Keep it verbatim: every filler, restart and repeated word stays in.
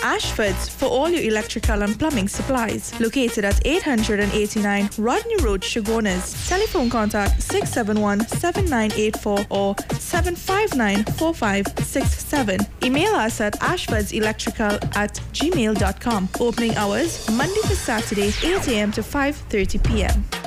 Ashford's for all your electrical and plumbing supplies. Located at eight eighty-nine Rodney Road, Chagonas. Telephone contact six seven one, seven nine eight four or seven five nine, four five six seven. Email us at ashfordselectrical at gmail dot com. Opening hours Monday to Saturday, eight a.m. to five thirty p.m.